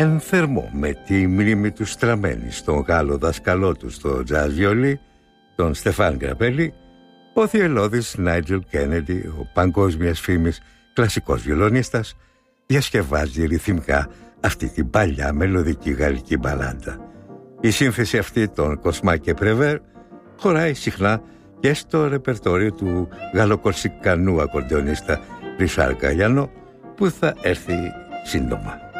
εν θερμό με τη μνήμη του στραμμένη στον Γάλλο δασκαλό του στο jazz βιολί, τον Στεφάν Γκραπέλη, ο θυελλώδης Νάιτζελ Κέννεντι, ο παγκόσμιας φήμης κλασικός βιολονίστας, διασκευάζει ρυθμικά αυτή την παλιά μελωδική γαλλική μπαλάντα. Η σύνθεση αυτή των Κοσμά και Πρεβέρ χωράει συχνά και στο ρεπερτόριο του γαλλοκορσικανού ακορντεονίστα Ρισάρ Γκαγιάνο, που θα έρθει σύντομα.